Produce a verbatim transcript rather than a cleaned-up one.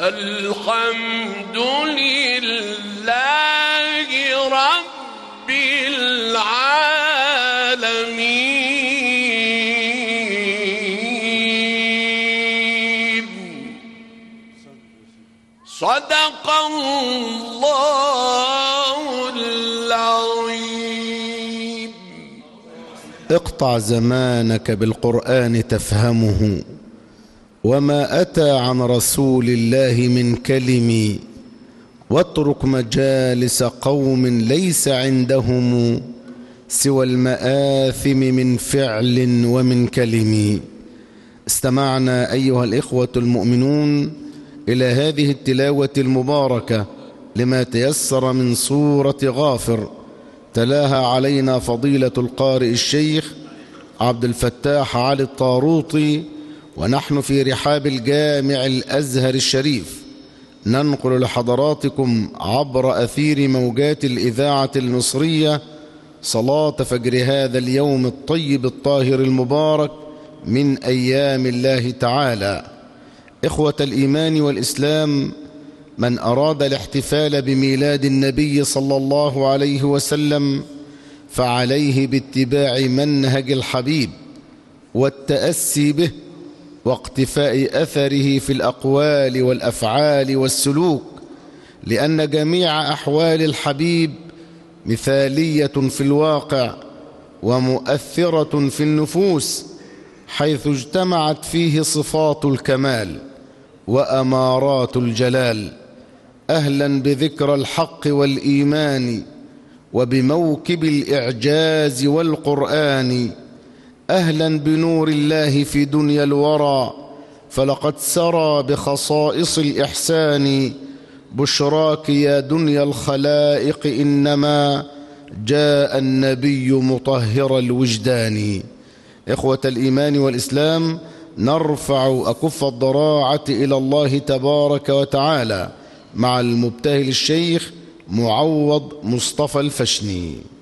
الحمد لله رب العالمين. صدق الله العظيم. اقطع زمانك بالقرآن تفهمه، وما أتى عن رسول الله من كلم، واترك مجالس قوم ليس عندهم سوى المآثم من فعل ومن كلم. استمعنا أيها الإخوة المؤمنون إلى هذه التلاوة المباركة لما تيسر من سورة غافر، تلاها علينا فضيلة القارئ الشيخ عبد الفتاح علي الطاروطي، ونحن في رحاب الجامع الأزهر الشريف ننقل لحضراتكم عبر أثير موجات الإذاعة المصرية صلاة فجر هذا اليوم الطيب الطاهر المبارك من أيام الله تعالى. إخوة الإيمان والإسلام، من أراد الاحتفال بميلاد النبي صلى الله عليه وسلم فعليه باتباع منهج الحبيب والتأسي به واقتفاء أثره في الأقوال والأفعال والسلوك، لأن جميع أحوال الحبيب مثالية في الواقع ومؤثرة في النفوس، حيث اجتمعت فيه صفات الكمال وأمارات الجلال. أهلا بذكر الحق والإيمان وبموكب الإعجاز والقرآن، أهلا بنور الله في دنيا الورى، فلقد سرى بخصائص الإحسان. بشراك يا دنيا الخلائق، إنما جاء النبي مطهر الوجدان. إخوة الإيمان والإسلام، نرفع أكف الضراعة إلى الله تبارك وتعالى مع المبتهل الشيخ معوض مصطفى الفشني.